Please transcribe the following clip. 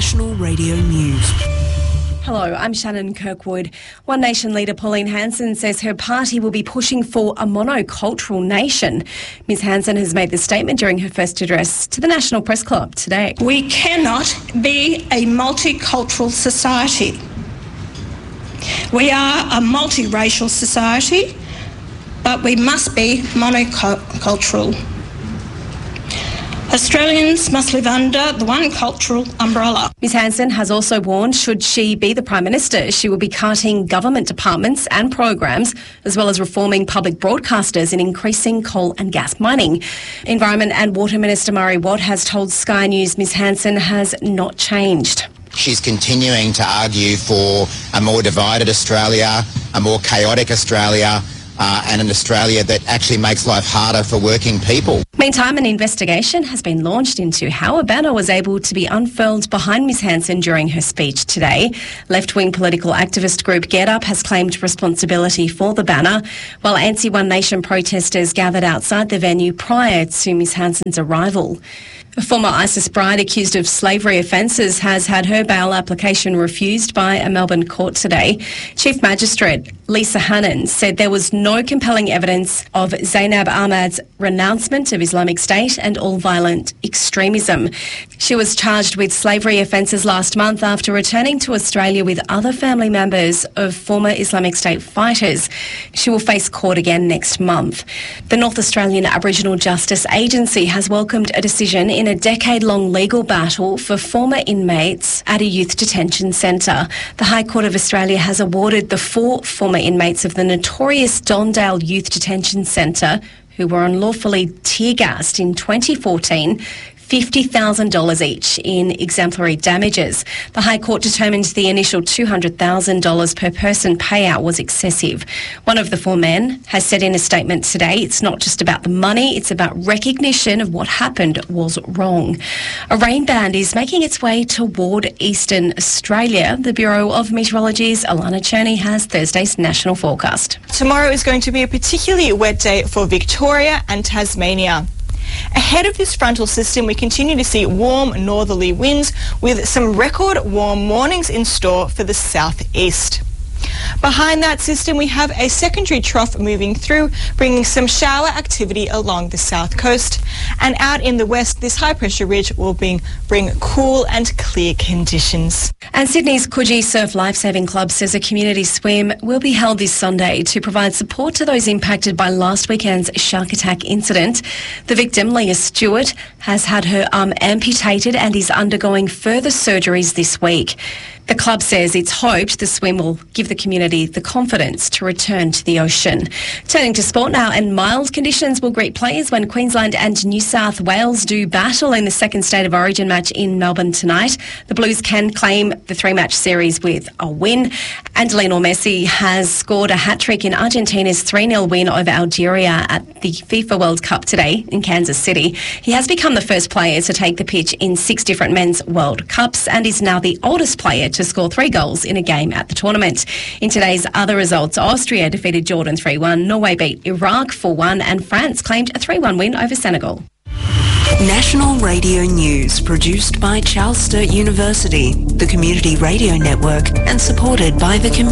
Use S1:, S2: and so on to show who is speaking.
S1: National Radio News.
S2: Hello, I'm Shannon Kirkwood. One Nation leader Pauline Hanson says her party will be pushing for a monocultural nation. Ms Hanson has made this statement during her first address to the National Press Club today.
S3: We cannot be a multicultural society. We are a multiracial society, but we must be monocultural. Australians must live under the one cultural umbrella.
S2: Ms Hanson has also warned should she be the Prime Minister, she will be cutting government departments and programs, as well as reforming public broadcasters and increasing coal and gas mining. Environment and Water Minister Murray Watt has told Sky News Ms Hanson has not changed.
S4: She's continuing to argue for a more divided Australia, a more chaotic Australia, and an Australia that actually makes life harder for working people.
S2: Meantime, an investigation has been launched into how a banner was able to be unfurled behind Ms Hanson during her speech today. Left-wing political activist group Get Up has claimed responsibility for the banner, while anti-One Nation protesters gathered outside the venue prior to Ms Hanson's arrival. A former ISIS bride accused of slavery offences has had her bail application refused by a Melbourne court today. Chief Magistrate Lisa Hannan said there was no compelling evidence of Zainab Ahmad's renouncement of Islamic State and all violent extremism. She was charged with slavery offences last month after returning to Australia with other family members of former Islamic State fighters. She will face court again next month. The North Australian Aboriginal Justice Agency has welcomed a decision in a decade-long legal battle for former inmates at a youth detention centre. The High Court of Australia has awarded the 4 former inmates of the notorious Dondale Youth Detention Centre, who were unlawfully tear-gassed in 2014, $50,000 each in exemplary damages. The High Court determined the initial $200,000 per person payout was excessive. One of the 4 men has said in a statement today, it's not just about the money, it's about recognition of what happened was wrong. A rain band is making its way toward eastern Australia. The Bureau of Meteorology's Alana Cherney has Thursday's national forecast.
S5: Tomorrow is going to be a particularly wet day for Victoria and Tasmania. Ahead of this frontal system, we continue to see warm northerly winds with some record warm mornings in store for the southeast. Behind that system, we have a secondary trough moving through, bringing some shower activity along the south coast. And out in the west, this high-pressure ridge will bring cool and clear conditions.
S2: And Sydney's Coogee Surf Lifesaving Club says a community swim will be held this Sunday to provide support to those impacted by last weekend's shark attack incident. The victim, Leah Stewart, has had her arm amputated and is undergoing further surgeries this week. The club says it's hoped the swim will give the community the confidence to return to the ocean. Turning to sport now, and mild conditions will greet players when Queensland and New South Wales do battle in the second State of Origin match in Melbourne tonight. The Blues can claim the 3-match series with a win. And Lionel Messi has scored a hat-trick in Argentina's 3-0 win over Algeria at the FIFA World Cup today in Kansas City. He has become the first player to take the pitch in 6 different men's World Cups and is now the oldest player to score 3 goals in a game at the tournament. In today's other results, Austria defeated Jordan 3-1, Norway beat Iraq 4-1 and France claimed a 3-1 win over Senegal.
S1: National Radio News, produced by Charles Sturt University, the Community Radio Network, and supported by the community.